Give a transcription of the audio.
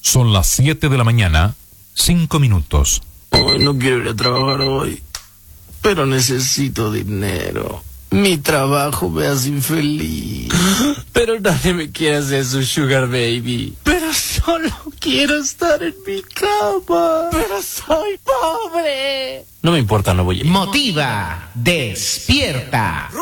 Son las 7 de la mañana, 5 minutos. Ay, no quiero ir a trabajar hoy, pero necesito dinero. Mi trabajo me hace infeliz. Pero nadie me quiere hacer su sugar baby. Pero solo quiero estar en mi cama. Pero soy pobre. No me importa, no voy a ir. Motiva, despierta.